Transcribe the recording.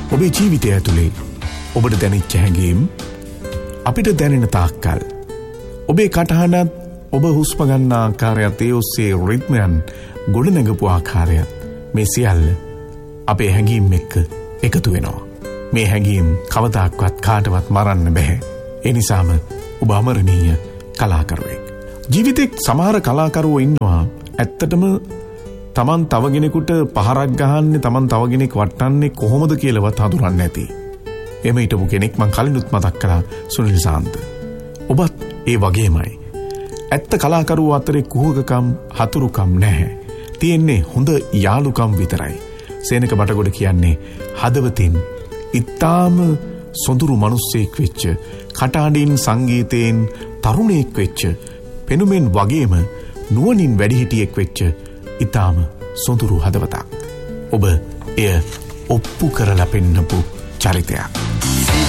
ඔබේ ජීවිතය ඇතුලේ ඔබට දැනෙච්ච හැඟීම් අපිට දැනෙන තාක්කල් ඔබේ කටහඬත් ඔබ හුස්ම ගන්න ආකාරයත් ඒ ඔස්සේ රිද්මයන් ගොඩනගපු ආකාරයත් මේ සියල්ල අපේ හැඟීම් එක්ක එකතු වෙනවා. මේ හැඟීම් කවදාක්වත් කාටවත් මරන්න බෑ. ඒ නිසාම ඔබ අමරණීය කලාකරුවෙක්. ජීවිතේ සමහර කලාකරුවෝ ඉන්නවා ඇත්තටම තමන් තව කෙනෙකුට පහරක් ගහන්නේ තමන් තව කෙනෙක් වටන්නේ කොහොමද කියලාවත් හඳුනන්නේ නැති. එමෙ හිටපු කෙනෙක් මං කලිනුත් මතක් කළා සුනිල් සාන්ත. ඔබත් ඒ වගේමයි. ඇත්ත කලාකරුවෝ අතරේ කුහකකම් හතුරුකම් නැහැ. තියෙන්නේ හොඳ යාළුකම් විතරයි. සේනක බටගොඩ කියන්නේ හදවතින් ඉතාම සොඳුරු මිනිස්සෙක් වෙච්ච, කටහඬින් සංගීතයෙන් තරුණයෙක් වෙච්ච, පෙනුමෙන් වගේම නුවණින් වැඩිහිටියෙක් වෙච්ච ඉතාම සොඳුරු හදවතක්. ඔබ එය ඔප්පු කරලා පෙන්නපු චරිතයක්.